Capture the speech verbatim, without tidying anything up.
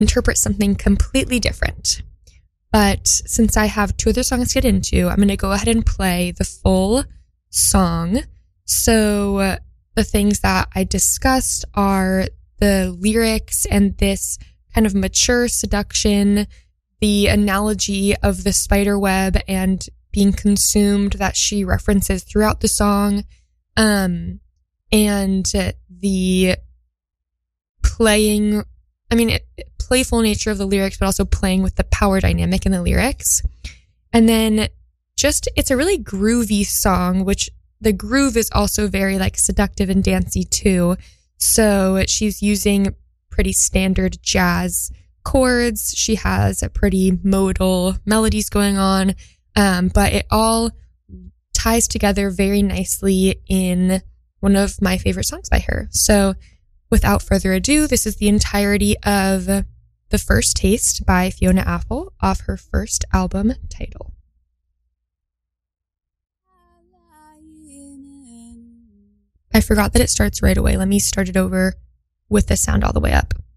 interpret something completely different. But since I have two other songs to get into, I'm going to go ahead and play the full song. So uh, the things that I discussed are the lyrics and this kind of mature seduction, the analogy of the spider web and being consumed that she references throughout the song, um, and the playing, I mean, it, playful nature of the lyrics, but also playing with the power dynamic in the lyrics. And then just, it's a really groovy song, which the groove is also very like seductive and dancey too. So she's using pretty standard jazz chords. She has a pretty modal melodies going on. Um, but it all ties together very nicely in one of my favorite songs by her. So without further ado, this is the entirety of The First Taste by Fiona Apple off her first album, Tidal. I forgot that it starts right away. Let me start it over with the sound all the way up.